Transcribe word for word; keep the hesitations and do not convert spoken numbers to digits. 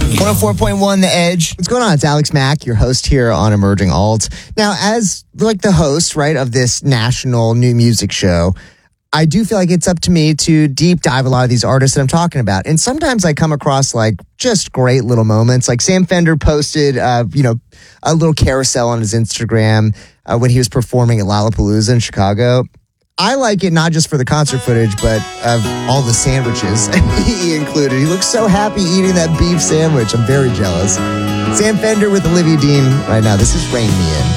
one oh four point one The Edge. What's going on? It's Alex Mack, your host here on Emerging Alt. Now, as like the host, right, of this national new music show, I do feel like it's up to me to deep dive a lot of these artists that I'm talking about. And sometimes I come across like just great little moments. Like Sam Fender posted, uh, you know, a little carousel on his Instagram uh, when he was performing at Lollapalooza in Chicago. I like it not just for the concert footage, but of all the sandwiches he included. He looks so happy eating that beef sandwich. I'm very jealous. Sam Fender with Olivia Dean right now. This is Rain Me In.